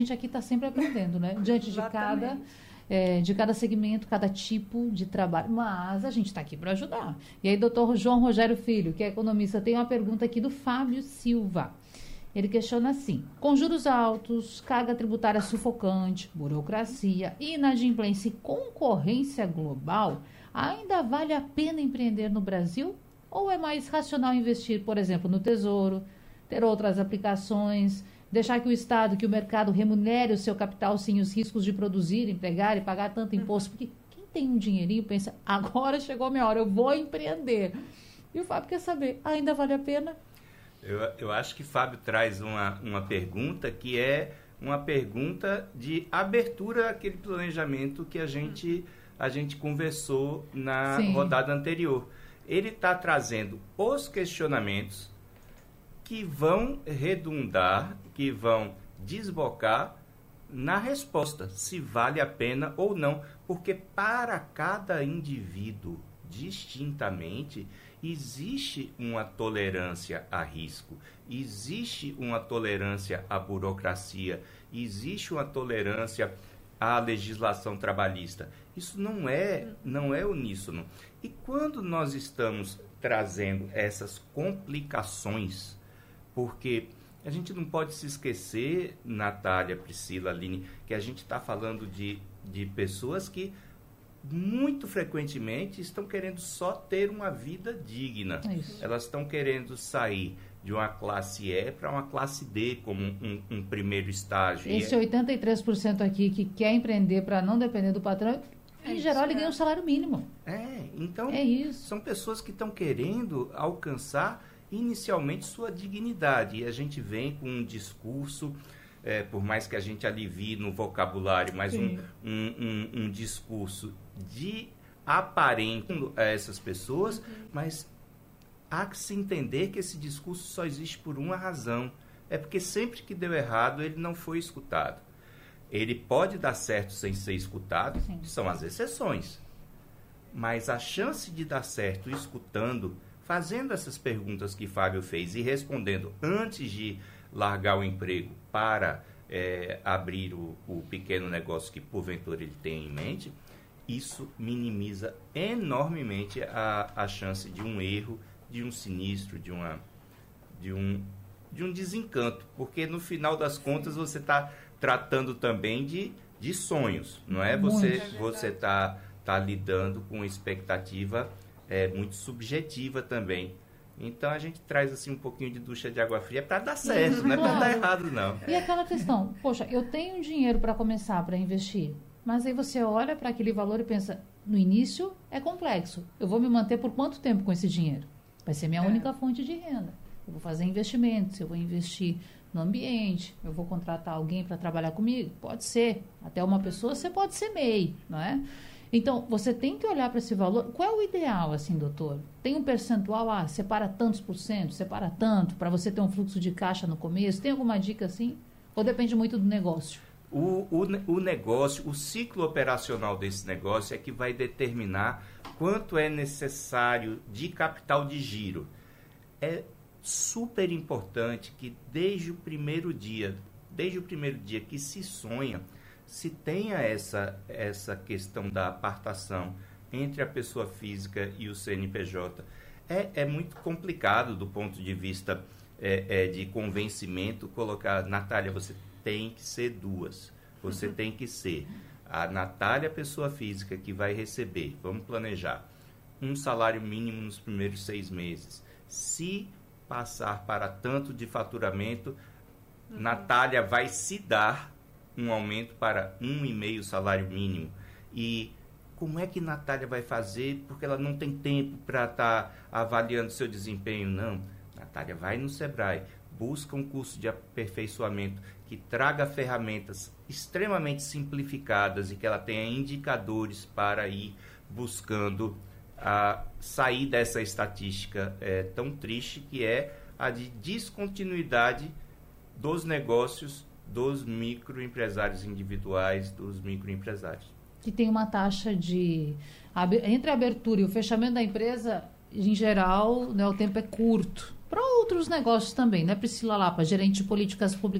gente aqui está sempre aprendendo, né? Diante de cada segmento, cada tipo de trabalho. Mas a gente está aqui para ajudar. E aí, doutor João Rogério Filho, que é economista, tem uma pergunta aqui do Fábio Silva. Ele questiona assim: com juros altos, carga tributária sufocante, burocracia, inadimplência e concorrência global, ainda vale a pena empreender no Brasil? Ou é mais racional investir, por exemplo, no Tesouro, ter outras aplicações, deixar que o Estado, que o mercado remunere o seu capital sem os riscos de produzir, empregar e pagar tanto imposto? Porque quem tem um dinheirinho pensa, agora chegou a minha hora, eu vou empreender. E o Fábio quer saber, ainda vale a pena? Eu acho que Fábio traz uma pergunta que é uma pergunta de abertura àquele planejamento que a gente conversou na rodada anterior. Ele está trazendo os questionamentos que vão redundar, que vão desbocar na resposta, se vale a pena ou não. Porque para cada indivíduo, distintamente, existe uma tolerância a risco, existe uma tolerância à burocracia, existe uma tolerância à legislação trabalhista. Isso não é uníssono. E quando nós estamos trazendo essas complicações, porque a gente não pode se esquecer, Natália, Priscila, Aline, que a gente está falando de pessoas que muito frequentemente estão querendo só ter uma vida digna. Elas estão querendo sair de uma classe E para uma classe D como um primeiro estágio. Esse 83% aqui que quer empreender para não depender do patrão, em geral ele ganha um salário mínimo. Então são pessoas que estão querendo alcançar inicialmente sua dignidade. E a gente vem com um discurso, por mais que a gente alivie no vocabulário, mas um discurso de aparente a essas pessoas, mas há que se entender que esse discurso só existe por uma razão. É porque sempre que deu errado, ele não foi escutado. Ele pode dar certo sem ser escutado, que são as exceções. Mas a chance de dar certo escutando, fazendo essas perguntas que Fábio fez e respondendo antes de largar o emprego para abrir o pequeno negócio que porventura ele tem em mente, isso minimiza enormemente a chance de um erro, de um sinistro, de um desencanto, porque no final das contas você está tratando também de sonhos, não é? Você está lidando com uma expectativa muito subjetiva também. Então a gente traz assim um pouquinho de ducha de água fria para dar certo, não é para dar errado não. E aquela questão, poxa, eu tenho dinheiro para começar, para investir, mas aí você olha para aquele valor e pensa, no início é complexo, eu vou me manter por quanto tempo com esse dinheiro? Vai ser minha única fonte de renda. Eu vou fazer investimentos, eu vou investir no ambiente, eu vou contratar alguém para trabalhar comigo, pode ser, até uma pessoa você pode ser MEI, não é? Então, você tem que olhar para esse valor. Qual é o ideal, assim, doutor? Tem um percentual, separa tantos por cento, separa tanto, para você ter um fluxo de caixa no começo? Tem alguma dica assim? Ou depende muito do negócio? O negócio, o ciclo operacional desse negócio é que vai determinar quanto é necessário de capital de giro. É super importante que desde o primeiro dia que se sonha, se tenha essa questão da apartação entre a pessoa física e o CNPJ. É muito complicado do ponto de vista de convencimento colocar, Natália, você tem que ser duas. Você tem que ser a Natália, pessoa física, que vai receber, vamos planejar, um salário mínimo nos primeiros 6 meses. Se passar para tanto de faturamento, Natália vai se dar um aumento para 1,5 salário mínimo. E como é que Natália vai fazer? Porque ela não tem tempo para estar avaliando seu desempenho. Não, Natália vai no Sebrae, busca um curso de aperfeiçoamento que traga ferramentas extremamente simplificadas e que ela tenha indicadores para ir buscando sair dessa estatística tão triste que é a de descontinuidade dos negócios dos microempresários individuais, dos microempresários. Que tem uma taxa entre a abertura e o fechamento da empresa, em geral, né, o tempo é curto. Para outros negócios também, né, Priscila Lapa, gerente de políticas públicas